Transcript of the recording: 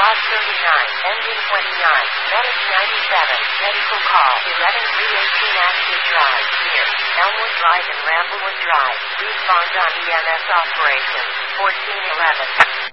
Pod 39, engine 29, medic 97, medical call 11318 Ashby Drive, near Elmwood Drive and Ramblewood Drive. Respond on EMS operations 1411.